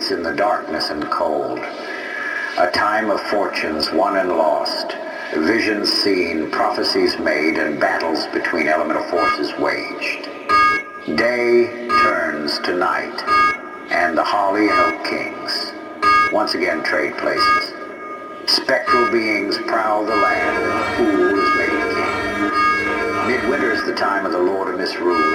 days in the darkness and cold, a time of fortunes won and lost, visions seen, prophecies made, and battles between elemental forces waged. Day turns to night, and the holly and oak kings once again trade places. Spectral beings prowl the land, and the fool is made king. Midwinter is the time of the Lord of Misrule,